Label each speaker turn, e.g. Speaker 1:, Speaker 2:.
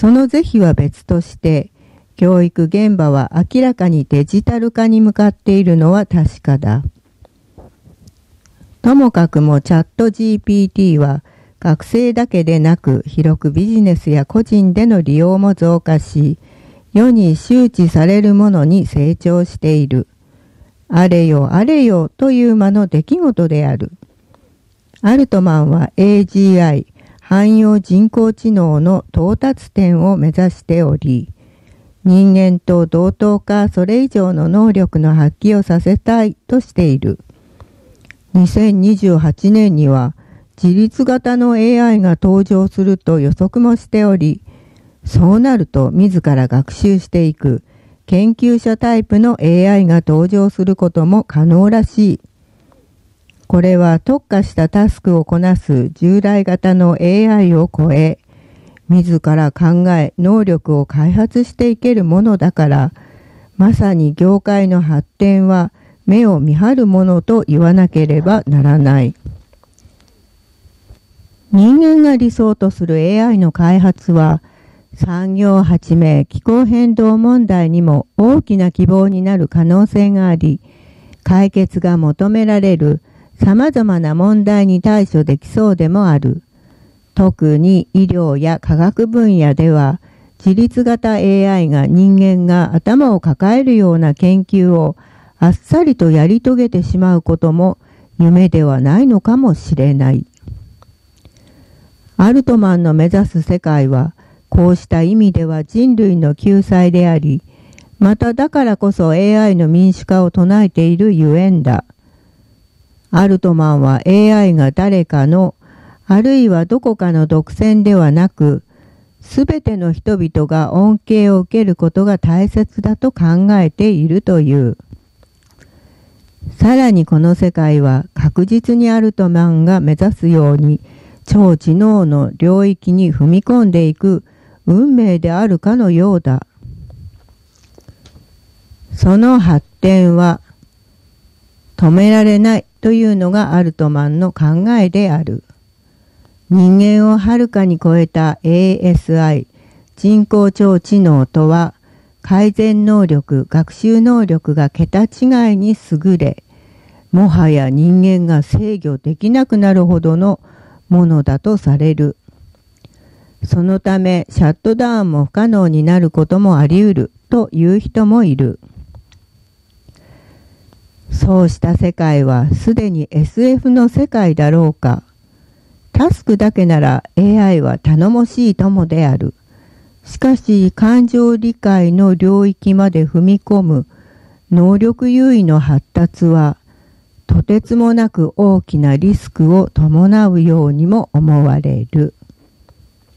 Speaker 1: その是非は別として、教育現場は明らかにデジタル化に向かっているのは確かだ。ともかくもチャット GPT は学生だけでなく広くビジネスや個人での利用も増加し、世に周知されるものに成長している。あれよあれよという間の出来事である。アルトマンは AGI、汎用人工知能の到達点を目指しており、人間と同等かそれ以上の能力の発揮をさせたいとしている。2028年には自律型の AI が登場すると予測もしており、そうなると自ら学習していく研究者タイプの AI が登場することも可能らしい。これは特化したタスクをこなす従来型の AI を超え、自ら考え、能力を開発していけるものだから、まさに業界の発展は目を見張るものと言わなければならない。人間が理想とする AI の開発は、産業発明、気候変動問題にも大きな希望になる可能性があり、解決が求められる様々な問題に対処できそうでもある。特に医療や科学分野では、自律型 AI が人間が頭を抱えるような研究をあっさりとやり遂げてしまうことも夢ではないのかもしれない。アルトマンの目指す世界は、こうした意味では人類の救済であり、まただからこそ AI の民主化を唱えているゆえんだ。アルトマンは AI が誰かの、あるいはどこかの独占ではなく、すべての人々が恩恵を受けることが大切だと考えているという。さらにこの世界は確実にアルトマンが目指すように、超知能の領域に踏み込んでいく運命であるかのようだ。その発展は止められないというのがアルトマンの考えである。人間をはるかに超えた ASI、人工超知能とは、改善能力、学習能力が桁違いに優れ、もはや人間が制御できなくなるほどのものだとされる。そのため、シャットダウンも不可能になることもあり得るという人もいる。そうした世界はすでに SF の世界だろうか。タスクだけなら AI は頼もしい友である。しかし感情理解の領域まで踏み込む能力優位の発達はとてつもなく大きなリスクを伴うようにも思われる。